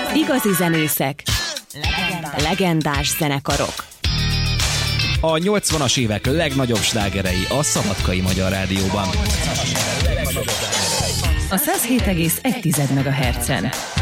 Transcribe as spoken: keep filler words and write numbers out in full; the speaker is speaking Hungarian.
Igazi zenészek, legendás, legendás zenekarok. A nyolcvanas évek legnagyobb slágerei a Szabadkai Magyar Rádióban. A száz hét egész egy MHz-en.